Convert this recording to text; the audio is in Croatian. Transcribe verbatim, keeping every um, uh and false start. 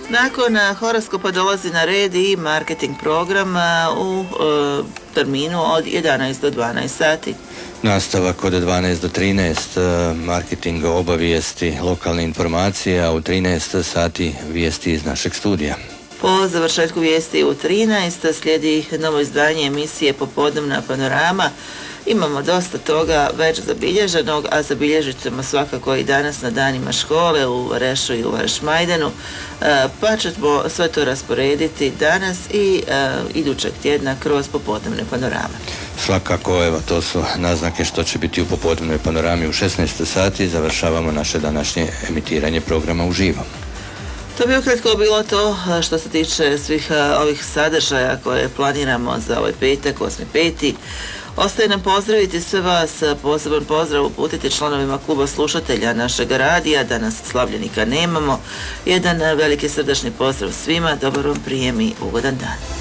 Nakon horoskopa dolazi na red i marketing program u e, terminu od jedanaest do dvanaest sati. Nastavak od dvanaest do trinaest, marketing, obavijesti, lokalne informacije, a u trinaest sati vijesti iz našeg studija. Po završetku vijesti u trinaest slijedi novo izdanje emisije Popodnevna panorama. Imamo dosta toga već zabilježenog, a zabilježit ćemo svakako i danas na danima škole u Varešu i u Varešmajdenu, pa ćemo sve to rasporediti danas i e, idućeg tjedna kroz Popodnevne panorame. Svakako, evo, to su naznake što će biti u Popodnevnoj panorami u šesnaest sati. Završavamo naše današnje emitiranje programa uživo. To bi ukratko bilo to što se tiče svih ovih sadržaja koje planiramo za ovaj petak, osmi peti Ostaje nam pozdraviti sve vas, poseban pozdrav uputiti članovima kluba slušatelja našeg radija, danas slavljenika nemamo. Jedan veliki srdačni pozdrav svima, dobar vam prijem i ugodan dan.